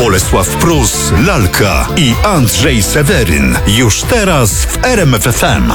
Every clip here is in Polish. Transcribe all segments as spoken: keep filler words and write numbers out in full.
Bolesław Prus, Lalka i Andrzej Seweryn. Już teraz w R M F F M.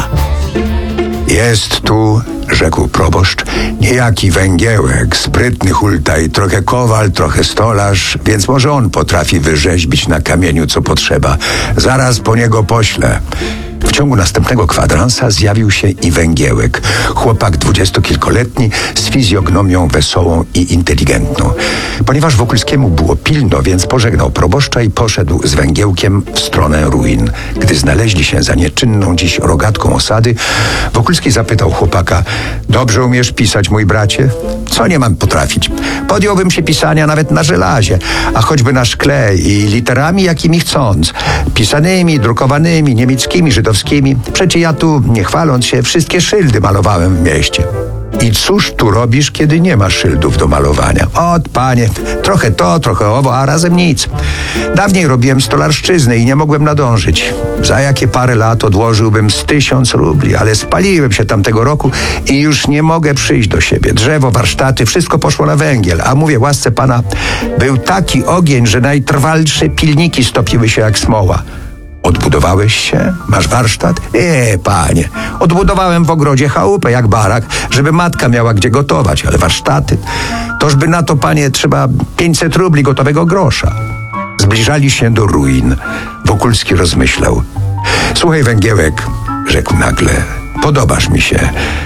Jest tu, rzekł proboszcz, niejaki Węgiełek, sprytny hultaj, trochę kowal, trochę stolarz, więc może on potrafi wyrzeźbić na kamieniu, co potrzeba. Zaraz po niego poślę. W ciągu następnego kwadransa zjawił się i Węgiełek, chłopak dwudziestokilkoletni z fizjognomią wesołą i inteligentną. Ponieważ Wokulskiemu było pilno, więc pożegnał proboszcza i poszedł z Węgiełkiem w stronę ruin. Gdy znaleźli się za nieczynną dziś rogatką osady, Wokulski zapytał chłopaka: dobrze umiesz pisać, mój bracie? Co nie mam potrafić? Podjąłbym się pisania nawet na żelazie, a choćby na szkle i literami jakimi chcąc. Pisanymi, drukowanymi, niemieckimi, żydowskimi. Przecie ja tu, nie chwaląc się, wszystkie szyldy malowałem w mieście. I cóż tu robisz, kiedy nie ma szyldów do malowania? Ot, panie, trochę to, trochę owo, a razem nic. Dawniej robiłem stolarszczyznę i nie mogłem nadążyć. Za jakie parę lat odłożyłbym z tysiąc rubli, ale spaliłem się tamtego roku i już nie mogę przyjść do siebie. Drzewo, warsztaty, wszystko poszło na węgiel. A mówię, łasce pana, był taki ogień, że najtrwalsze pilniki stopiły się jak smoła. Odbudowałeś się? Masz warsztat? Nie, panie. Odbudowałem w ogrodzie chałupę jak barak, żeby matka miała gdzie gotować, ale warsztaty? Tożby na to, panie, trzeba pięćset rubli gotowego grosza. Zbliżali się do ruin. Wokulski rozmyślał. Słuchaj, Węgiełek, rzekł nagle, podobasz mi się.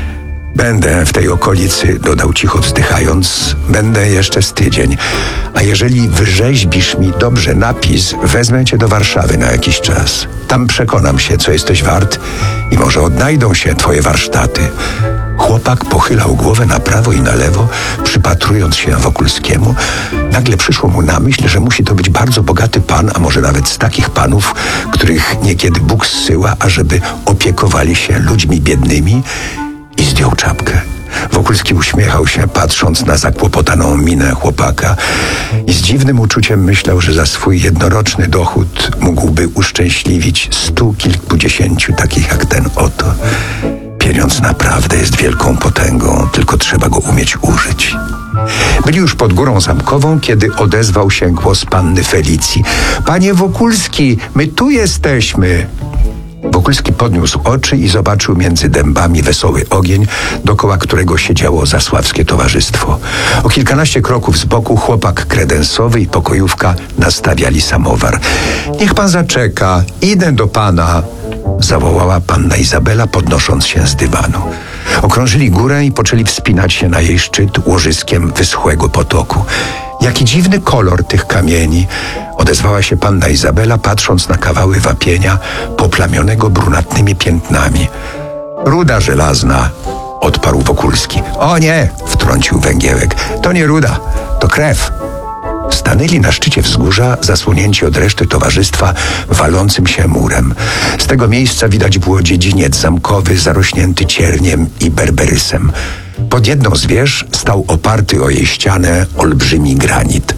Będę w tej okolicy, dodał cicho wzdychając, będę jeszcze z tydzień. A jeżeli wyrzeźbisz mi dobrze napis, wezmę cię do Warszawy na jakiś czas. Tam przekonam się, co jesteś wart i może odnajdą się twoje warsztaty. Chłopak pochylał głowę na prawo i na lewo, przypatrując się Wokulskiemu. Nagle przyszło mu na myśl, że musi to być bardzo bogaty pan, a może nawet z takich panów, których niekiedy Bóg zsyła, ażeby opiekowali się ludźmi biednymi, i zdjął czapkę. Wokulski uśmiechał się, patrząc na zakłopotaną minę chłopaka i z dziwnym uczuciem myślał, że za swój jednoroczny dochód mógłby uszczęśliwić stu kilkudziesięciu takich jak ten oto. Pieniądz naprawdę jest wielką potęgą, tylko trzeba go umieć użyć. Byli już pod Górą Zamkową, kiedy odezwał się głos panny Felicji. Panie Wokulski, my tu jesteśmy. Wokulski podniósł oczy i zobaczył między dębami wesoły ogień, dokoła którego siedziało zasławskie towarzystwo. O kilkanaście kroków z boku chłopak kredensowy i pokojówka nastawiali samowar. Niech pan zaczeka, idę do pana, zawołała panna Izabela, podnosząc się z dywanu. Okrążyli górę i poczęli wspinać się na jej szczyt łożyskiem wyschłego potoku. Jaki dziwny kolor tych kamieni, odezwała się panna Izabela, patrząc na kawały wapienia poplamionego brunatnymi piętnami. Ruda żelazna, odparł Wokulski. O nie, wtrącił Węgiełek, to nie ruda, to krew. Stanęli na szczycie wzgórza, zasłonięci od reszty towarzystwa walącym się murem. Z tego miejsca widać było dziedziniec zamkowy zarośnięty cierniem i berberysem. Pod jedną z wież stał oparty o jej ścianę olbrzymi granit.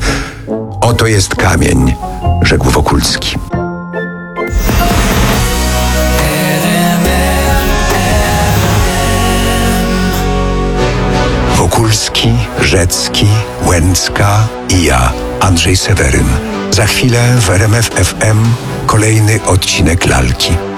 Oto jest kamień, rzekł Wokulski. Wokulski, Rzecki, Łęcka i ja, Andrzej Seweryn. Za chwilę w R M F F M kolejny odcinek Lalki.